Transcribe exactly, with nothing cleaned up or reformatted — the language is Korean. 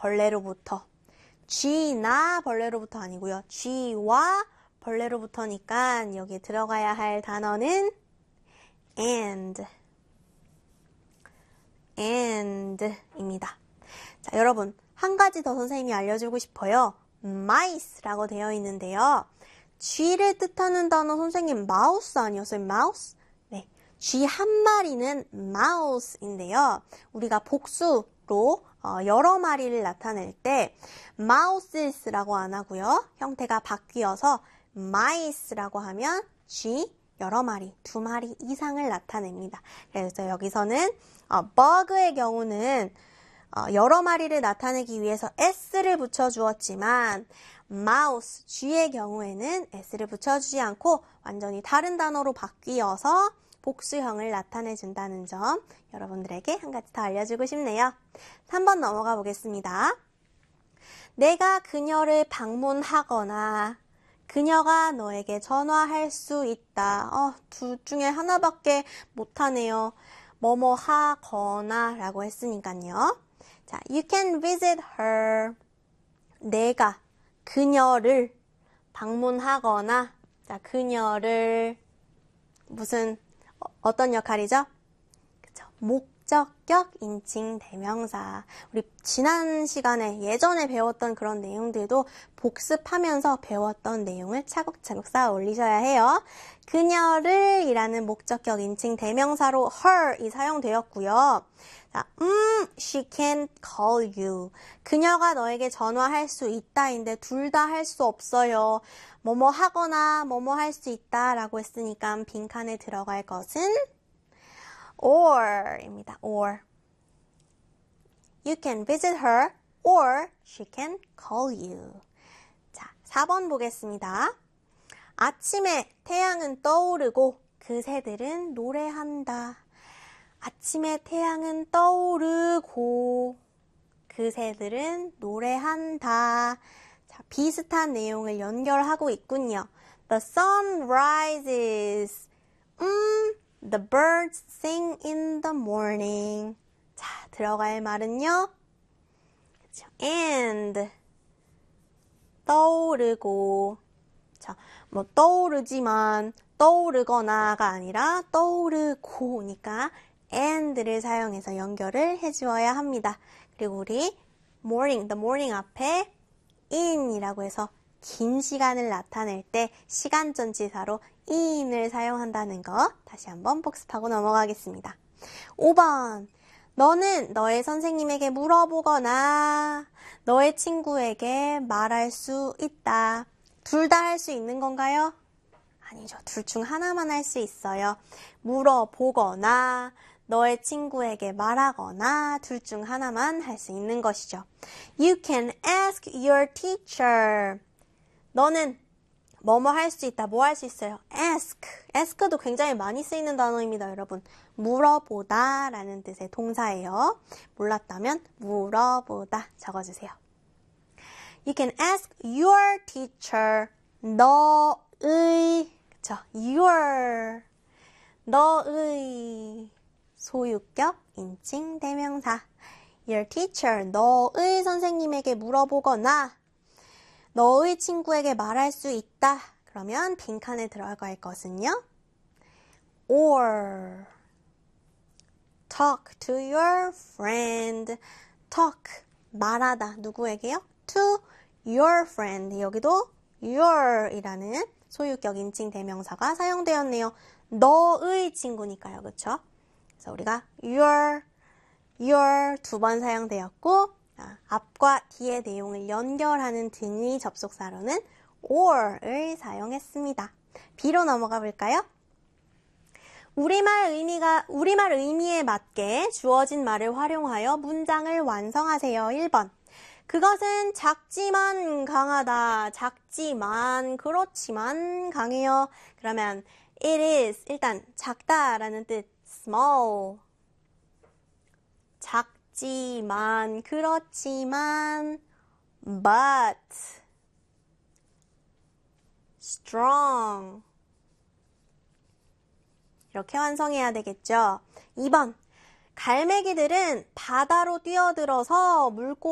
벌레로부터. 쥐나 벌레로부터 아니고요. 쥐와 벌레로부터니까 여기에 들어가야 할 단어는 and. and입니다. 자, 여러분 한 가지 더 선생님이 알려주고 싶어요. mice라고 되어 있는데요. 쥐를 뜻하는 단어 선생님 마우스 아니었어요? 마우스? 네, 쥐 한 마리는 mouse인데요. 우리가 복수로 어, 여러 마리를 나타낼 때 mouses라고 안 하고요. 형태가 바뀌어서 mice라고 하면 쥐 여러 마리, 두 마리 이상을 나타냅니다. 그래서 여기서는 어, bug의 경우는 어, 여러 마리를 나타내기 위해서 s를 붙여주었지만 mouse, 쥐의 경우에는 s를 붙여주지 않고 완전히 다른 단어로 바뀌어서 복수형을 나타내준다는 점 여러분들에게 한 가지 더 알려주고 싶네요. 삼 번 넘어가 보겠습니다. 내가 그녀를 방문하거나 그녀가 너에게 전화할 수 있다. 어, 둘 중에 하나밖에 못하네요. 뭐뭐 하거나 라고 했으니까요. 자, you can visit her. 내가 그녀를 방문하거나, 자, 그녀를 무슨 어, 어떤 역할이죠? 그쵸? 목적격 인칭 대명사. 우리 지난 시간에 예전에 배웠던 그런 내용들도 복습하면서 배웠던 내용을 차곡차곡 쌓아 올리셔야 해요. 그녀를 이라는 목적격 인칭 대명사로 her이 사용되었고요. 자, 음, she can call you. 그녀가 너에게 전화할 수 있다인데 둘 다 할 수 없어요. 뭐뭐 하거나 뭐뭐 할 수 있다 라고 했으니까 빈칸에 들어갈 것은 or입니다. or. You can visit her or she can call you. 자, 사 번 보겠습니다. 아침에 태양은 떠오르고 그 새들은 노래한다. 아침에 태양은 떠오르고 그 새들은 노래한다. 자, 비슷한 내용을 연결하고 있군요. The sun rises. 음, the birds sing in the morning. 자, 들어갈 말은요. 그쵸? and 떠오르고. 자, 뭐 떠오르지만 떠오르거나가 아니라 떠오르고니까 and를 사용해서 연결을 해주어야 합니다. 그리고 우리 morning, the morning 앞에 in이라고 해서 긴 시간을 나타낼 때 시간 전치사로 in을 사용한다는 거 다시 한번 복습하고 넘어가겠습니다. 오 번. 너는 너의 선생님에게 물어보거나 너의 친구에게 말할 수 있다. 둘 다 할 수 있는 건가요? 아니죠. 둘 중 하나만 할 수 있어요. 물어보거나 너의 친구에게 말하거나 둘 중 하나만 할 수 있는 것이죠. You can ask your teacher. 너는 뭐뭐 할 수 있다. 뭐 할 수 있어요? ask. ask도 굉장히 많이 쓰이는 단어입니다, 여러분. 물어보다 라는 뜻의 동사예요. 몰랐다면 물어보다 적어주세요. You can ask your teacher. 너의, 그쵸? your. 너의. 소유격 인칭 대명사. Your teacher, 너의 선생님에게 물어보거나 너의 친구에게 말할 수 있다. 그러면 빈칸에 들어갈 것은요. or talk to your friend. talk, 말하다. 누구에게요? to your friend. 여기도 your이라는 소유격 인칭 대명사가 사용되었네요. 너의 친구니까요. 그쵸? 그래서 우리가 your, your 두 번 사용되었고 아, 앞과 뒤의 내용을 연결하는 등의 접속사로는 or을 사용했습니다. B로 넘어가 볼까요? 우리말 의미가, 우리말 의미에 맞게 주어진 말을 활용하여 문장을 완성하세요. 일 번. 그것은 작지만 강하다. 작지만, 그렇지만 강해요. 그러면 it is, 일단 작다라는 뜻 small. 작지만, 그렇지만 but strong. 이렇게 완성해야 되겠죠. 이 번. 갈매기들은 바다로 뛰어들어서 물고